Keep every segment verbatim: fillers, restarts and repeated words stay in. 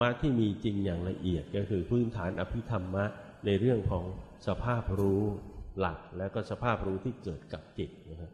มรรคที่มีจริงอย่างละเอียดก็คือพื้นฐานอภิธรรมะในเรื่องของสภาพรู้หลักและก็สภาพรู้ที่เกิดกับจิตนะครับ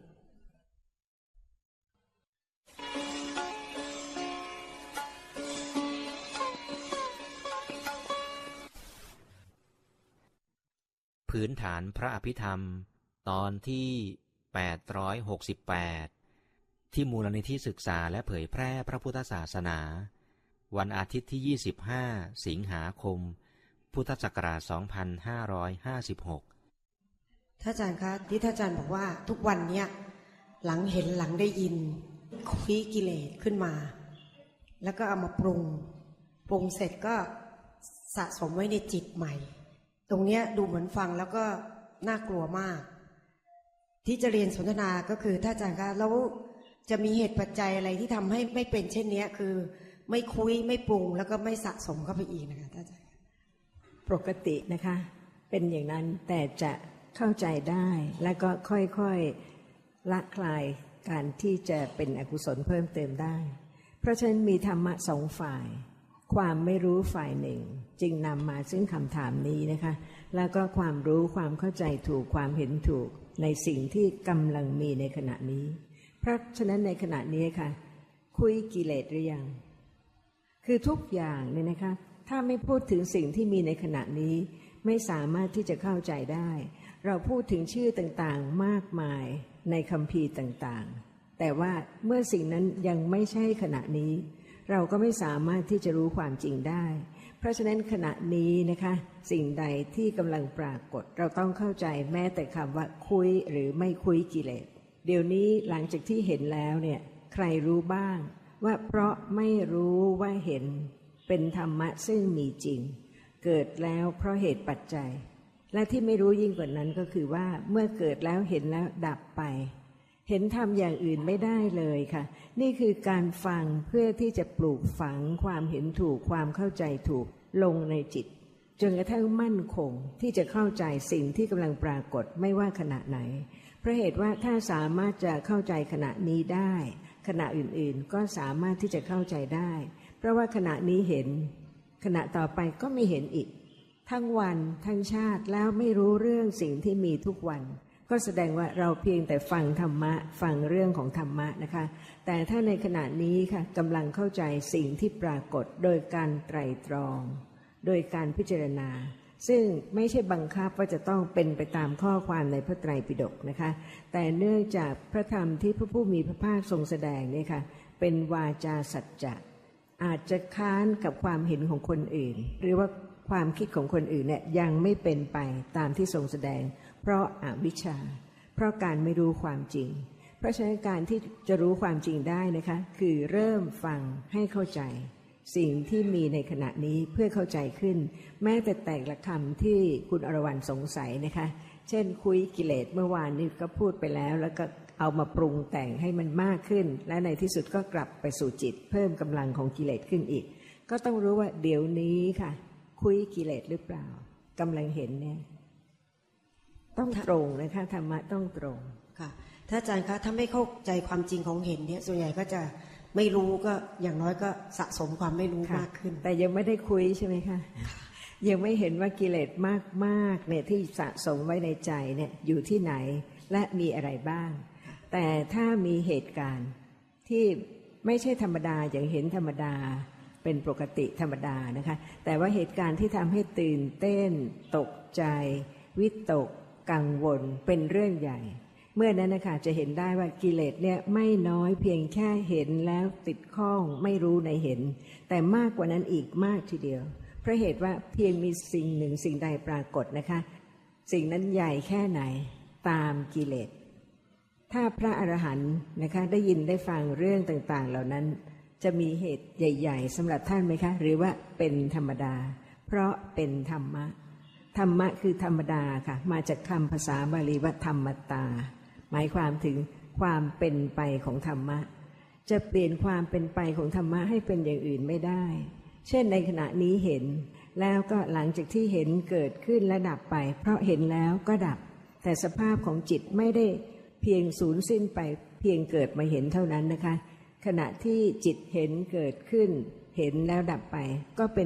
พื้นฐานพระอภิธรรมตอนที่แปดร้อยหกสิบแปดที่มูลนิธิศึกษาและเผยแพร่พระพุทธศาสนาวันอาทิตย์ที่ยี่สิบห้าสิงหาคมพุทธศักราชสองพันห้าร้อยห้าสิบหกท่านอาจารย์คะที่ท่านอาจารย์บอกว่าทุกวันเนี้ยหลังเห็นหลังได้ยินคุยกิเลสขึ้นมาแล้วก็เอามาปรุงปรุงเสร็จก็สะสมไว้ในจิตใหม่ตรงเนี้ยดูเหมือนฟังแล้วก็น่ากลัวมากที่จะเรียนสนทนาก็คือท่านอาจารย์คะแล้วจะมีเหตุปัจจัยอะไรที่ทำให้ไม่เป็นเช่นนี้คือไม่คุยไม่ปรุงแล้วก็ไม่สะสมเข้าไปอีกนะคะท่านอาจารย์ปกตินะคะเป็นอย่างนั้นแต่จะเข้าใจได้แล้วก็ค่อยๆละคลายการที่จะเป็นอกุศลเพิ่มเติมได้เพราะฉะนั้นมีธรรมะสองฝ่ายความไม่รู้ฝ่ายหนึ่งจึงนำมาซึ่งคำถามนี้นะคะแล้วก็ความรู้ความเข้าใจถูกความเห็นถูกในสิ่งที่กำลังมีในขณะนี้เพราะฉะนั้นในขณะนี้ค่ะคุยกิเลสหรือยังคือทุกอย่างเนี่ยนะคะถ้าไม่พูดถึงสิ่งที่มีในขณะนี้ไม่สามารถที่จะเข้าใจได้เราพูดถึงชื่อต่างๆมากมายในคัมภีร์ต่างๆแต่ว่าเมื่อสิ่งนั้นยังไม่ใช่ขณะนี้เราก็ไม่สามารถที่จะรู้ความจริงได้เพราะฉะนั้นขณะนี้นะคะสิ่งใดที่กำลังปรากฏเราต้องเข้าใจแม้แต่คำว่าคุยหรือไม่คุยกิเลสเดี๋ยวนี้หลังจากที่เห็นแล้วเนี่ยใครรู้บ้างว่าเพราะไม่รู้ว่าเห็นเป็นธรรมะซึ่งมีจริงเกิดแล้วเพราะเหตุปัจจัยและที่ไม่รู้ยิ่งกว่านั้นก็คือว่าเมื่อเกิดแล้วเห็นแล้วดับไปเห็นธรรมอย่างอื่นไม่ได้เลยค่ะนี่คือการฟังเพื่อที่จะปลูกฝังความเห็นถูกความเข้าใจถูกลงในจิตจนกระทั่งมั่นคงที่จะเข้าใจสิ่งที่กำลังปรากฏไม่ว่าขณะไหนเพราะเหตุว่าถ้าสามารถจะเข้าใจขณะนี้ได้ขณะอื่นๆก็สามารถที่จะเข้าใจได้เพราะว่าขณะนี้เห็นขณะต่อไปก็ไม่เห็นอีกทั้งวันทั้งชาติแล้วไม่รู้เรื่องสิ่งที่มีทุกวันก็แสดงว่าเราเพียงแต่ฟังธรรมะฟังเรื่องของธรรมะนะคะแต่ถ้าในขณะนี้ค่ะกำลังเข้าใจสิ่งที่ปรากฏโดยการไตร่ตรองโดยการพิจารณาซึ่งไม่ใช่บังคับว่าจะต้องเป็นไปตามข้อความในพระไตรปิฎกนะคะแต่เนื่องจากพระธรรมที่พระผู้มีพระภาคทรงแสดงเนี่ยค่ะเป็นวาจาสัจจะอาจจะค้านกับความเห็นของคนอื่นหรือว่าความคิดของคนอื่นเนี่ยยังไม่เป็นไปตามที่ทรงแสดงเพราะอวิชชาเพราะการไม่รู้ความจริงเพราะฉะนั้นการที่จะรู้ความจริงได้นะคะคือเริ่มฟังให้เข้าใจสิ่งที่มีในขณะนี้เพื่อเข้าใจขึ้นแม้แต่แต่ละคำที่คุณอรวรรณสงสัยนะคะเช่นคุยกิเลสเมื่อวานนี้ก็พูดไปแล้วแล้วก็เอามาปรุงแต่งให้มันมากขึ้นและในที่สุดก็กลับไปสู่จิตเพิ่มกำลังของกิเลสขึ้นอีกก็ต้องรู้ว่าเดี๋ยวนี้ค่ะคุยกิเลสหรือเปล่ากำลังเห็นเนี่ยต้องตรงนะคะธรรมะต้องตรงค่ะถ้าอาจารย์คะถ้าไม่เข้าใจความจริงของเห็นเนี่ยส่วนใหญ่ก็จะไม่รู้ก็อย่างน้อยก็สะสมความไม่รู้มากขึ้นแต่ยังไม่ได้คุยใช่ไหมคะยังไม่เห็นว่ากิเลสมากๆเนี่ยที่สะสมไว้ในใจเนี่ยอยู่ที่ไหนและมีอะไรบ้างแต่ถ้ามีเหตุการณ์ที่ไม่ใช่ธรรมดาอย่างเห็นธรรมดาเป็นปกติธรรมดานะคะแต่ว่าเหตุการณ์ที่ทำให้ตื่นเต้นตกใจวิตกกังวลเป็นเรื่องใหญ่เมื่อนั้นนะคะจะเห็นได้ว่ากิเลสเนี่ยไม่น้อยเพียงแค่เห็นแล้วติดข้องไม่รู้ในเห็นแต่มากกว่านั้นอีกมากทีเดียวเพราะเหตุว่าเพียงมีสิ่งหนึ่งสิ่งใดปรากฏนะคะสิ่งนั้นใหญ่แค่ไหนตามกิเลสถ้าพระอรหันต์นะคะได้ยินได้ฟังเรื่องต่างๆเหล่านั้นจะมีเหตุใหญ่ๆสำหรับท่านไหมคะหรือว่าเป็นธรรมดาเพราะเป็นธรรมะธรรมะคือธรรมดาค่ะมาจากคำภาษาบาลีว่าธรรมตาหมายความถึงความเป็นไปของธรรมะจะเปลี่ยนความเป็นไปของธรรมะให้เป็นอย่างอื่นไม่ได้เช่นในขณะนี้เห็นแล้วก็หลังจากที่เห็นเกิดขึ้นและดับไปเพราะเห็นแล้วก็ดับแต่สภาพของจิตไม่ได้เพียงสูญสิ้นไปเพียงเกิดมาเห็นเท่านั้นนะคะขณะที่จิตเห็นเกิดขึ้นเห็นแล้วดับไปก็เป็น